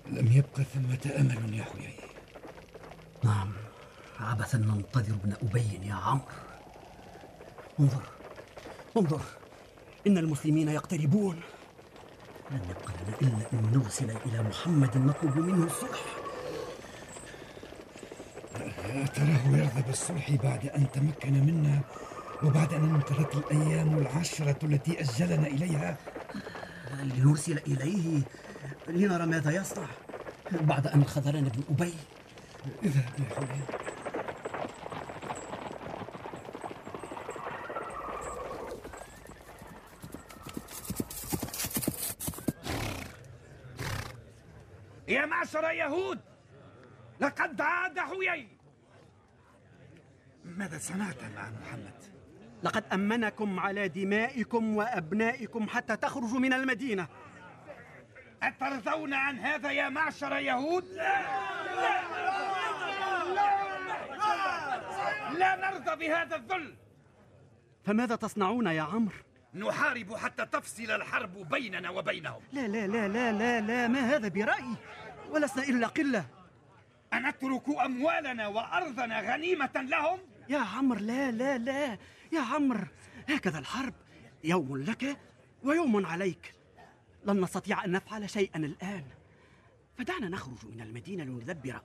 لم يبق ثمة أمل يا حيي. نعم، عبثا ننتظر ابن أبي يا عمرو. انظر انظر، إن المسلمين يقتربون. لن يبقى لنا إلا أن نرسل إلى محمد نطلب منه الصلح. أتراه يرضى بالصلح بعد أن تمكن منا وبعد أن انتهت الأيام العشرة التي أجلنا إليها؟ لنرسل إليه لنرى ماذا يصنع بعد أن خذلنا ابن أبي. اذهب يا حيي. يا معشر يهود، لقد عاد حيي. ماذا صنعت مع محمد؟ لقد أمنكم على دمائكم وأبنائكم حتى تخرجوا من المدينة. أترضون عن هذا يا معشر يهود؟ لا نرضى بهذا الذل. فماذا تصنعون يا عمرو؟ نحارب حتى تفصل الحرب بيننا وبينهم. لا لا لا لا لا لا، ما هذا برأيي، ولسنا إلا قلة. أنترك أموالنا وأرضنا غنيمة لهم؟ يا عمرو لا لا لا يا عمرو، هكذا الحرب، يوم لك ويوم عليك. لن نستطيع أن نفعل شيئا الآن، فدعنا نخرج من المدينة لندبر